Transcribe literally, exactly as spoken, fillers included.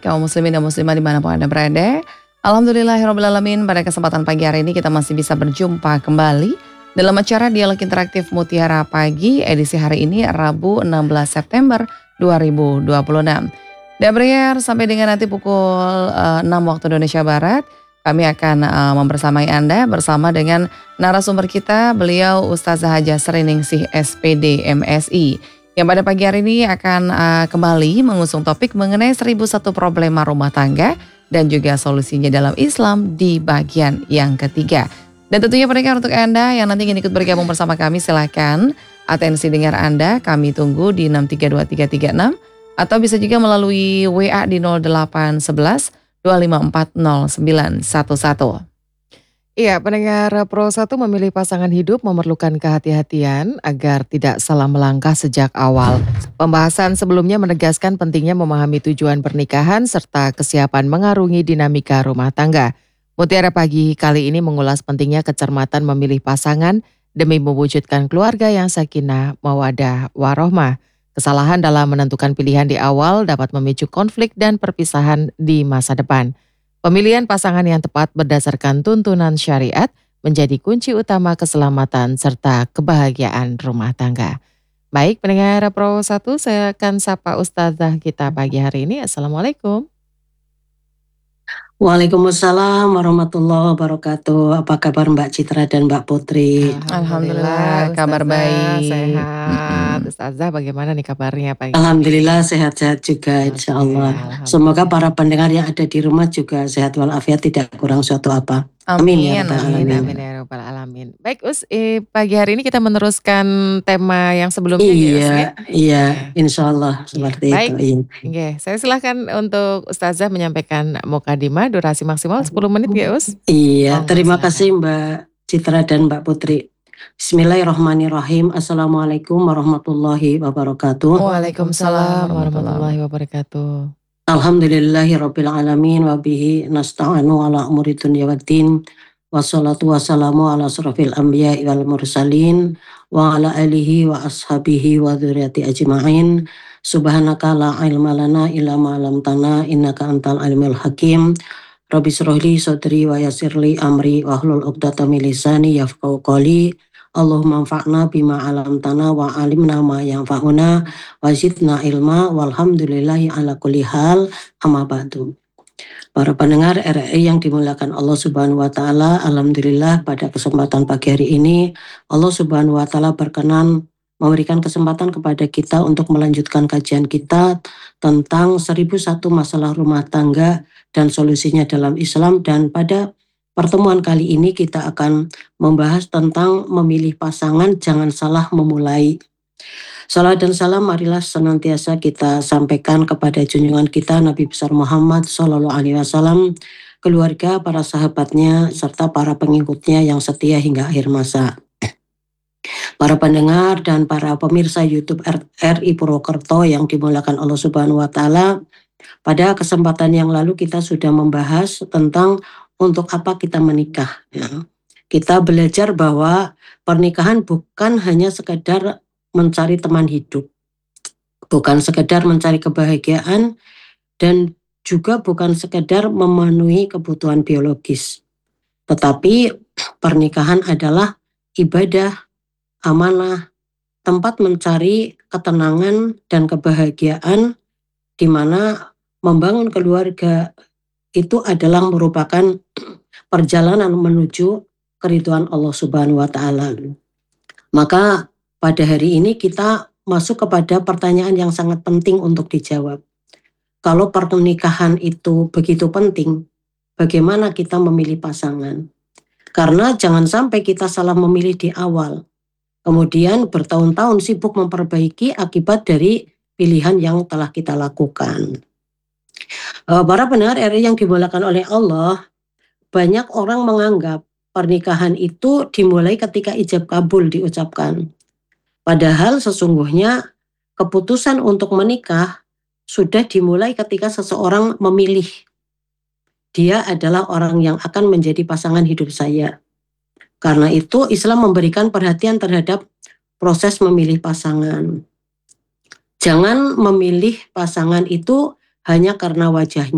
kaum muslimin dan muslimah dimanapun Anda berada. Alhamdulillahirrabbilalamin, pada kesempatan pagi hari ini kita masih bisa berjumpa kembali dalam acara Dialog Interaktif Mutiara Pagi edisi hari ini Rabu enam belas September dua ribu dua puluh enam. Dan berakhir sampai dengan nanti pukul uh, enam waktu Indonesia Barat, kami akan uh, membersamai Anda bersama dengan narasumber kita, beliau Ustazah Hajah Sriningsih S P D M Si. Yang pada pagi hari ini akan uh, kembali mengusung topik mengenai seribu satu problema rumah tangga dan juga solusinya dalam Islam di bagian yang ketiga. Dan tentunya pendengar, untuk Anda yang nanti ingin ikut bergabung bersama kami, silakan atensi dengar Anda kami tunggu di enam tiga dua tiga tiga enam atau bisa juga melalui W A di nol delapan satu satu dua lima empat nol sembilan satu satu. Iya, pendengar Pro satu, memilih pasangan hidup memerlukan kehati-hatian agar tidak salah melangkah sejak awal. Pembahasan sebelumnya menegaskan pentingnya memahami tujuan pernikahan serta kesiapan mengarungi dinamika rumah tangga. Mutiara Pagi kali ini mengulas pentingnya kecermatan memilih pasangan demi mewujudkan keluarga yang sakinah, mawadah, warohmah. Kesalahan dalam menentukan pilihan di awal dapat memicu konflik dan perpisahan di masa depan. Pemilihan pasangan yang tepat berdasarkan tuntunan syariat menjadi kunci utama keselamatan serta kebahagiaan rumah tangga. Baik, pendengar Pro satu, saya akan sapa Ustazah kita pagi hari ini. Assalamualaikum. Waalaikumsalam warahmatullahi wabarakatuh. Apa kabar Mbak Citra dan Mbak Putri? Alhamdulillah, kabar baik. Sehat. Ustazah, bagaimana nih kabarnya pagi? Alhamdulillah sehat-sehat juga, insya Allah. Semoga para pendengar yang ada di rumah juga sehat walafiat, tidak kurang suatu apa. Amin, Amin, ya rabbal Amin, alamin. amin ya rabbal alamin. Baik Us, eh, pagi hari ini kita meneruskan tema yang sebelumnya. Iya, ya, Us, ya? iya, insya Allah seperti Baik. itu. Iya. Oke, saya silahkan untuk Ustazah menyampaikan mukadimah, durasi maksimal sepuluh menit ya Us. Iya, Monggo, terima silakan. kasih Mbak Citra dan Mbak Putri. Bismillahirrahmanirrahim. Assalamualaikum warahmatullahi wabarakatuh. Waalaikumsalam warahmatullahi wabarakatuh. Alhamdulillahirabbil alamin wa bihi nasta'inu ala umuri dunya waddin. Wassalatu wassalamu ala asrofil anbiya'i wal mursalin wa ala alihi wa ashabihi wa dzurriyyati ajma'in. Subhanaka la ilma lana illa ma 'allamtana innaka antal alimul hakim. Rabbi shrahli sadri wa yassirli amri wa hlul 'uqdatam min lisani yafqahu qawli. Allahumma anfa'na bima 'allamtana wa 'allimna ma yanfa'una wa zidna ilma walhamdulillahi ala kulli hal, amma ba'du. Para pendengar R R I yang dimuliakan Allah Subhanahu wa taala, alhamdulillah pada kesempatan pagi hari ini Allah Subhanahu wa taala berkenan memberikan kesempatan kepada kita untuk melanjutkan kajian kita tentang seribu satu masalah rumah tangga dan solusinya dalam Islam. Dan pada pertemuan kali ini kita akan membahas tentang memilih pasangan, jangan salah memulai. Salam dan salam marilah senantiasa kita sampaikan kepada junjungan kita Nabi besar Muhammad Shallallahu Alaihi Wasallam, keluarga, para sahabatnya, serta para pengikutnya yang setia hingga akhir masa. Para pendengar dan para pemirsa YouTube R I Purwokerto yang dimuliakan Allah Subhanahu wa taala, pada kesempatan yang lalu kita sudah membahas tentang untuk apa kita menikah. Ya. Kita belajar bahwa pernikahan bukan hanya sekedar mencari teman hidup, bukan sekedar mencari kebahagiaan, dan juga bukan sekedar memenuhi kebutuhan biologis. Tetapi pernikahan adalah ibadah, amanah, tempat mencari ketenangan dan kebahagiaan, di mana membangun keluarga itu adalah merupakan perjalanan menuju keridhaan Allah Subhanahu wa taala. Maka pada hari ini kita masuk kepada pertanyaan yang sangat penting untuk dijawab. Kalau pernikahan itu begitu penting, bagaimana kita memilih pasangan? Karena jangan sampai kita salah memilih di awal, kemudian bertahun-tahun sibuk memperbaiki akibat dari pilihan yang telah kita lakukan. Para pendengar R I yang dimuliakan oleh Allah, banyak orang menganggap pernikahan itu dimulai ketika ijab kabul diucapkan. Padahal sesungguhnya keputusan untuk menikah sudah dimulai ketika seseorang memilih. Dia adalah orang yang akan menjadi pasangan hidup saya. Karena itu Islam memberikan perhatian terhadap proses memilih pasangan. Jangan memilih pasangan itu hanya karena wajahnya.